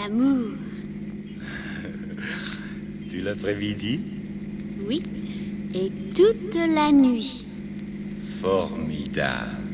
l'amour. Tu l'après-midi? Oui, et toute la nuit. Formidable.